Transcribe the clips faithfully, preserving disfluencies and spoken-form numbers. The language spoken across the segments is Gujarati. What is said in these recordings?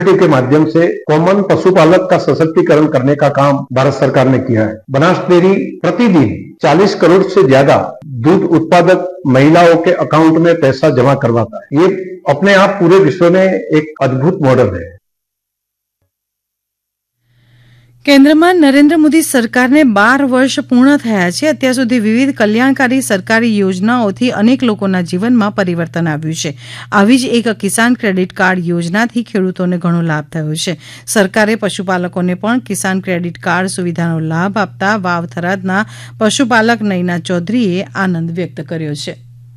के माध्यम से कॉमन पशुपालक का सशक्तिकरण करने का काम भारत सरकार ने किया है। बनास डेयरी प्रतिदिन चालीस करोड़ से ज्यादा दूध उत्पादक महिलाओं के अकाउंट में पैसा जमा करवाता है। ये अपने आप पूरे विश्व में एक अद्भुत मॉडल है। કેન્દ્રમાં નરેન્દ્ર મોદી સરકારને બાર વર્ષ પૂર્ણ થયા છે। અત્યાર સુધી વિવિધ કલ્યાણકારી સરકારી યોજનાઓથી અનેક લોકોના જીવનમાં પરિવર્તન આવ્યું છે। આવી જ એક કિસાન ક્રેડિટ કાર્ડ યોજનાથી ખેડૂતોને ઘણો લાભ થયો છે। સરકારે પશુપાલકોને પણ કિસાન ક્રેડિટ કાર્ડ સુવિધાનો લાભ આપતા વાવ થરાદના પશુપાલક નયના ચૌધરીએ આનંદ વ્યક્ત કર્યો છે।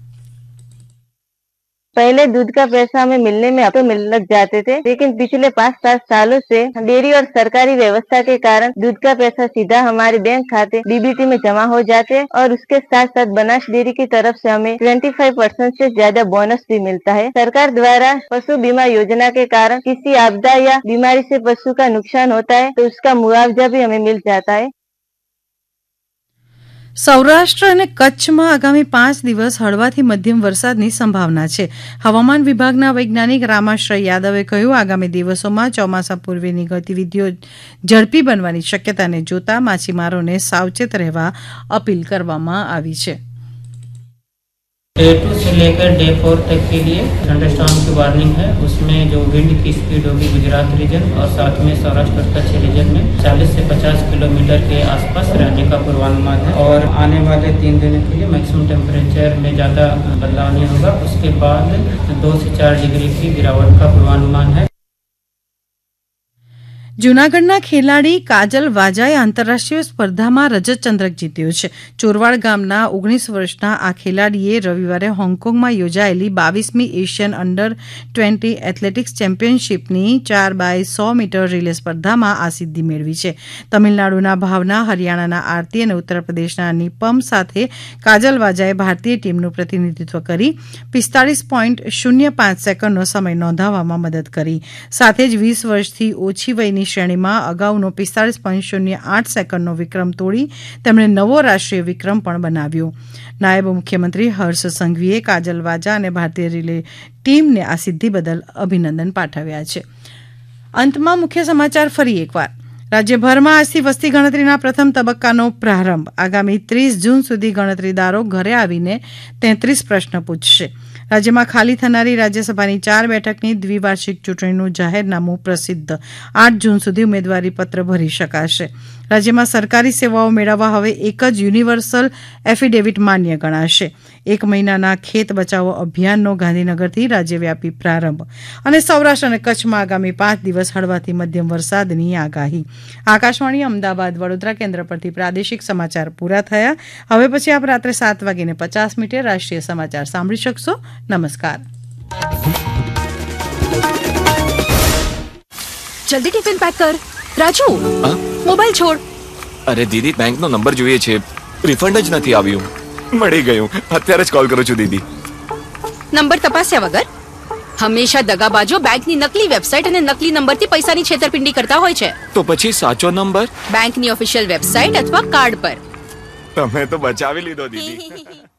पहले दूध का पैसा हमें मिलने में अब तो मिल लग जाते थे, लेकिन पिछले पाँच सात सालों से डेयरी और सरकारी व्यवस्था के कारण दूध का पैसा सीधा हमारे बैंक खाते डीबीटी में जमा हो जाते हैं और उसके साथ साथ बनास डेयरी की तरफ से हमें पच्चीस परसेंट से ज्यादा बोनस भी मिलता है। सरकार द्वारा पशु बीमा योजना के कारण किसी आपदा या बीमारी से पशु का नुकसान होता है तो उसका मुआवजा भी हमें मिल जाता है। સૌરાષ્ટ્ર અને કચ્છમાં આગામી પાંચ દિવસ હળવાથી મધ્યમ વરસાદની સંભાવના છે। હવામાન વિભાગના વૈજ્ઞાનિક રામાશ્રય યાદવે કહ્યું, આગામી દિવસોમાં ચોમાસા પૂર્વેની ગતિવિધિઓ ઝડપી બનવાની શક્યતાને જોતા માછીમારોને સાવચેત રહેવા અપીલ કરવામાં આવી છે। डे टू से लेकर डे फोर तक के लिए थंडरस्टॉर्म की वार्निंग है। उसमें जो विंड की स्पीड होगी गुजरात रीजन और साथ में सौराष्ट्र और कच्छ रीजन में चालीस से पचास किलोमीटर के आसपास रहने का पूर्वानुमान है और आने वाले तीन दिनों के लिए मैक्सिमम टेम्परेचर में ज़्यादा बदलाव नहीं होगा। उसके बाद दो से चार डिग्री की गिरावट का पूर्वानुमान है। જૂનાગઢના ખેલાડી કાજલ વાજાએ આંતરરાષ્ટ્રીય સ્પર્ધામાં રજત ચંદ્રક જીત્યો છે। ચોરવાડ ગામના ઓગણીસ વર્ષના આ ખેલાડીએ રવિવારે હોંગકોંગમાં યોજાયેલી બાવીસમી એશિયન અંડર ટ્વેન્ટી એથ્લેટિક્સ ચેમ્પિયનશીપની ચાર બાય સો મીટર રિલે સ્પર્ધામાં આ સિદ્ધિ મેળવી છે। તમિલનાડુના ભાવના, હરિયાણાના આરતી અને ઉત્તર પ્રદેશના નિપમ સાથે કાજલ વાજાએ ભારતીય ટીમનું પ્રતિનિધિત્વ કરી પિસ્તાળીસ પોઈન્ટ શૂન્ય પાંચ સેકન્ડનો સમય નોંધાવવામાં મદદ કરી। સાથે જ વીસ વર્ષથી ઓછી વયની શ્રેણીમાં અગાઉનો પિસ્તાળીસ પોઈન્ટ શૂન્ય આઠ સેકન્ડનો વિક્રમ તોડી તેમણે નવો રાષ્ટ્રીય વિક્રમ પણ બનાવ્યો। નાયબ મુખ્યમંત્રી હર્ષ સંઘવીએ કાજલ વાજા અને ભારતીય રિલે ટીમને આ સિદ્ધિ બદલ અભિનંદન પાઠવ્યા છે। અંતમાં મુખ્ય સમાચાર ફરી એકવાર। રાજ્યભરમાં આજથી વસ્તી ગણતરીના પ્રથમ તબક્કાનો પ્રારંભ। આગામી ત્રીસ જૂન સુધી ગણતરીદારો ઘરે આવીને તેત્રીસ પ્રશ્ન પૂછશે। રાજ્યમાં ખાલી થનારી રાજ્યસભાની ચાર બેઠકની દ્વિવાર્ષિક ચૂંટણીનું જાહેરનામું પ્રસિદ્ધ। આઠ જૂન સુધી ઉમેદવારી પત્ર ભરી શકાશે। રાજ્યમાં સરકારી સેવાઓ મેળવવા હવે એક જ યુનિવર્સલ એફિડેવિટ માન્ય ગણાશે। એક મહિનાના ખેત બચાવો અભિયાનનો ગાંધીનગરથી રાજ્યવ્યાપી પ્રારંભ। અને સૌરાષ્ટ્ર અને કચ્છમાં આગામી પાંચ દિવસ હળવાથી મધ્યમ વરસાદની આગાહી। આકાશવાણી અમદાવાદ વડોદરા કેન્દ્ર પરથી પ્રાદેશિક સમાચાર પૂરા થયા। હવે પછી આપ રાત્રે સાત વાગીને પચાસ મિનિટે રાષ્ટ્રીય સમાચાર સાંભળી શકશો। નમસ્કાર। જલ્દી ટિફિન પેક કર રાજુ। મોબાઈલ છોડ। અરે દીદી, બેંકનો નંબર જોઈએ છે, રિફંડ જ નથી આવ્યું। મળી ગયું, અત્યારે જ કોલ કરું છું દીદી। નંબર તપાસ્યા વગર હંમેશા દગાબાજો બેંકની નકલી વેબસાઇટ અને નકલી નંબરથી પૈસાની છેતરપિંડી કરતા હોય છે। તો પછી સાચો નંબર બેંકની ઓફિશિયલ વેબસાઇટ અથવા કાર્ડ પર। તમે તો બચાવી લીધો દીદી।